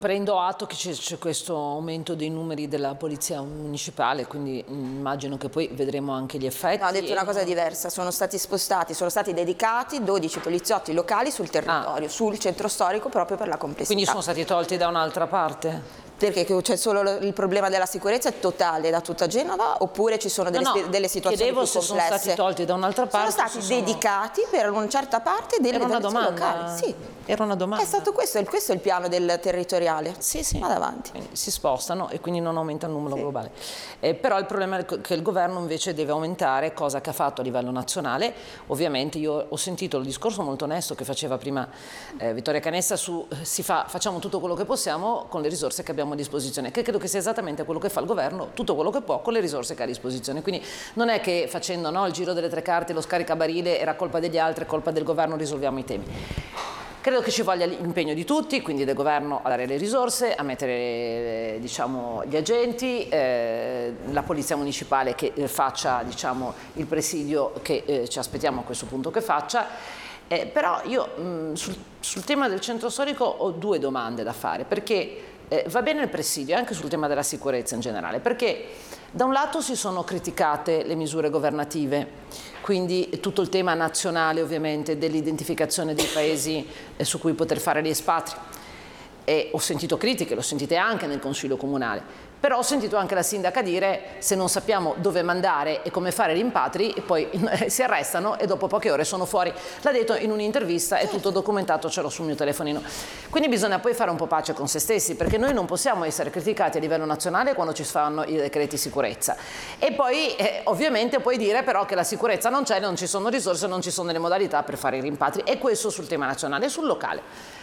Prendo atto che c'è questo aumento dei numeri della polizia municipale, quindi immagino che poi vedremo anche gli effetti. No, ho detto una cosa diversa, sono stati spostati, sono stati dedicati 12 poliziotti locali sul territorio, sul centro storico, proprio per la complessità. Quindi sono stati tolti da un'altra parte? Perché c'è solo il problema della sicurezza totale da tutta Genova, oppure ci sono delle situazioni più complesse? Sono stati tolti da un'altra parte. Sono stati dedicati per una certa parte delle polizia locali. Sì. Era una domanda. È stato questo è il piano del territoriale. Sì, sì. Vado avanti. Quindi si spostano e quindi non aumenta il numero globale. Però il problema è che il governo invece deve aumentare, cosa che ha fatto a livello nazionale. Ovviamente io ho sentito il discorso molto onesto che faceva prima Vittoria Canessa su facciamo tutto quello che possiamo con le risorse che abbiamo a disposizione, che credo che sia esattamente quello che fa il governo, tutto quello che può con le risorse che ha a disposizione. Quindi non è che facendo il giro delle tre carte, lo scaricabarile, era colpa degli altri, è colpa del governo, risolviamo i temi. Credo che ci voglia l'impegno di tutti, quindi del governo a dare le risorse, a mettere gli agenti, la polizia municipale che faccia il presidio che ci aspettiamo a questo punto che faccia. Però io sul tema del centro storico ho due domande da fare, perché va bene il presidio anche sul tema della sicurezza in generale, perché da un lato si sono criticate le misure governative, quindi tutto il tema nazionale ovviamente dell'identificazione dei paesi su cui poter fare gli espatri, e ho sentito critiche, lo sentite anche nel Consiglio Comunale. Però ho sentito anche la sindaca dire se non sappiamo dove mandare e come fare rimpatri e poi si arrestano e dopo poche ore sono fuori. L'ha detto in un'intervista, è tutto documentato, ce l'ho sul mio telefonino. Quindi bisogna poi fare un po' pace con se stessi, perché noi non possiamo essere criticati a livello nazionale quando ci fanno i decreti sicurezza. E poi ovviamente puoi dire però che la sicurezza non c'è, non ci sono risorse, non ci sono le modalità per fare i rimpatri. E questo sul tema nazionale e sul locale.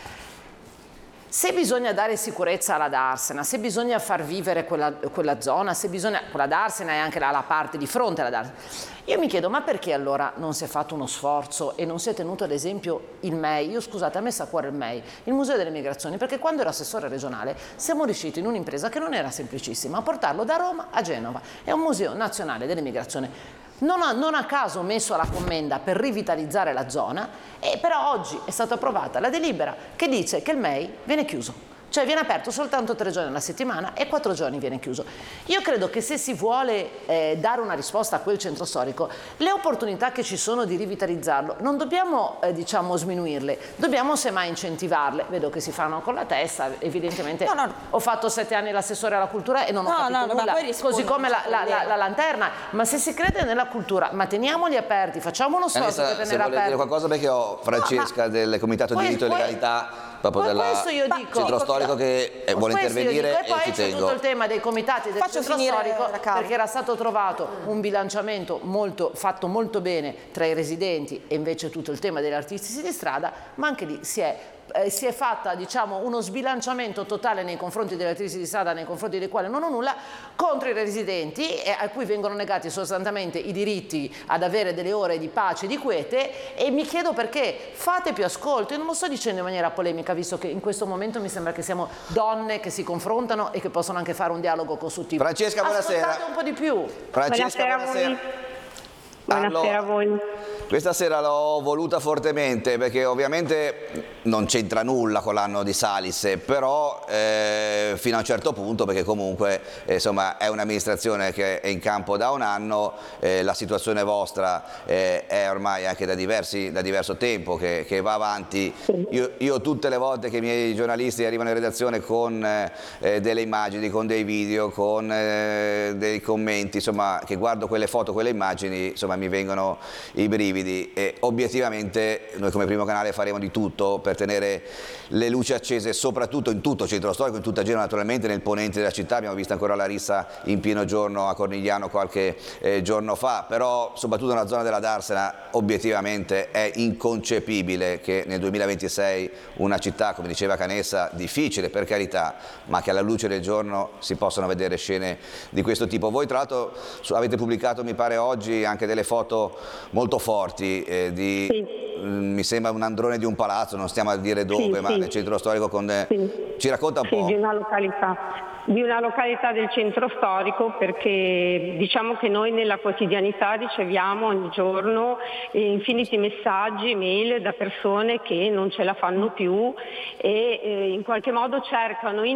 Se bisogna dare sicurezza alla Darsena, se bisogna far vivere quella zona, se bisogna, quella Darsena e anche la parte di fronte alla Darsena, io mi chiedo ma perché allora non si è fatto uno sforzo e non si è tenuto ad esempio il MEI? Io scusate, a me sa cuore il MEI, il Museo delle Migrazioni, perché quando ero assessore regionale siamo riusciti in un'impresa che non era semplicissima a portarlo da Roma a Genova. È un museo nazionale delle migrazioni. Non a caso messo alla commenda per rivitalizzare la zona, e però oggi è stata approvata la delibera che dice che il MEI viene chiuso. Cioè viene aperto soltanto 3 giorni alla settimana e 4 giorni viene chiuso. Io credo che se si vuole dare una risposta a quel centro storico, le opportunità che ci sono di rivitalizzarlo non dobbiamo sminuirle, dobbiamo semmai incentivarle. Vedo che si fanno con la testa, evidentemente ho fatto 7 anni l'assessore alla cultura e non ho capito nulla, così come la lanterna, ma se si crede nella cultura, ma teniamoli aperti, facciamo uno sforzo per tenere aperti. Dire qualcosa, perché ho Francesca del Comitato di Diritto e Legalità proprio del centro storico che vuole intervenire, e poi c'è tutto il tema dei comitati del centro storico, perché era stato trovato un bilanciamento fatto molto bene tra i residenti e invece tutto il tema degli artisti di strada, ma anche lì si è fatta uno sbilanciamento totale nei confronti degli artisti di strada, nei confronti dei quali non ho nulla, contro i residenti a cui vengono negati sostanzialmente i diritti ad avere delle ore di pace e di quiete. E mi chiedo perché fate più ascolto. Io non lo sto dicendo in maniera polemica, visto che in questo momento mi sembra che siamo donne che si confrontano e che possono anche fare un dialogo costruttivo. Francesca, buonasera. Ascoltate un po' di più. Francesca, buonasera. Buonasera a voi. Questa sera l'ho voluta fortemente perché ovviamente non c'entra nulla con l'anno di Salis, però fino a un certo punto, perché comunque insomma è un'amministrazione che è in campo da un anno, la situazione vostra è ormai anche da diverso tempo che va avanti. Io tutte le volte che i miei giornalisti arrivano in redazione con delle immagini, con dei video, con dei commenti, insomma, che guardo quelle foto, quelle immagini, insomma mi vengono i brividi. E obiettivamente noi come primo canale faremo di tutto per tenere le luci accese, soprattutto in tutto il centro storico, in tutta Genova naturalmente, nel ponente della città. Abbiamo visto ancora la rissa in pieno giorno a Cornigliano qualche giorno fa, però soprattutto nella zona della Darsena obiettivamente è inconcepibile che nel 2026 una città, come diceva Canessa, difficile per carità, ma che alla luce del giorno si possano vedere scene di questo tipo. Voi tra l'altro avete pubblicato, mi pare oggi, anche delle foto molto forti mi sembra un androne di un palazzo, non stiamo a dire dove, ma nel centro storico. Ci racconta un po'? Di una località del centro storico, perché diciamo che noi nella quotidianità riceviamo ogni giorno infiniti messaggi, mail da persone che non ce la fanno più e in qualche modo cercano